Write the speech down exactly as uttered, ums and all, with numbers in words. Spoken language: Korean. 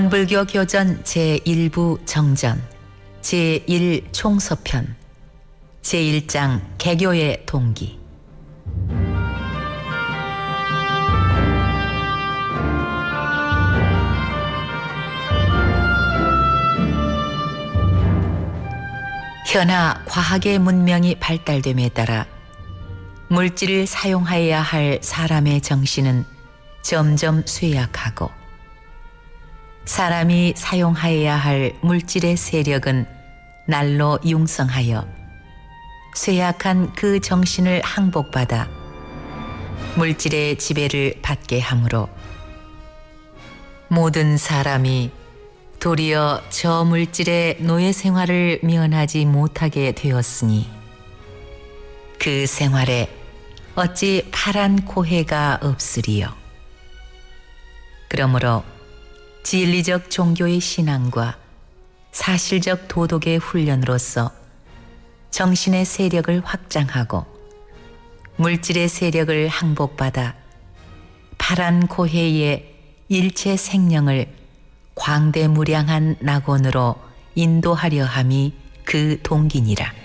불교 교전 제일 부 정전 제일 총서편 제일 장 개교의 동기. 현아 과학의 문명이 발달됨에 따라 물질을 사용하여야 할 사람의 정신은 점점 쇠약하고 사람이 사용하여야 할 물질의 세력은 날로 융성하여 쇠약한 그 정신을 항복받아 물질의 지배를 받게 하므로 모든 사람이 도리어 저 물질의 노예 생활을 면하지 못하게 되었으니 그 생활에 어찌 파란 고해가 없으리요. 그러므로 진리적 종교의 신앙과 사실적 도덕의 훈련으로서 정신의 세력을 확장하고 물질의 세력을 항복받아 파란 고해의 일체 생령을 광대무량한 낙원으로 인도하려 함이 그 동기니라.